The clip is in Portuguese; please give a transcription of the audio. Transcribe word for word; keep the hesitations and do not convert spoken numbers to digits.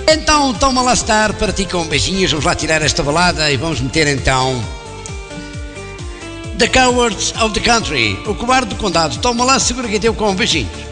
Então, toma lá estar, para ti com beijinhos, vamos lá tirar esta balada e vamos meter então The Cowards of the Country, o cobarde do condado. Toma lá, segura que deu com beijinhos.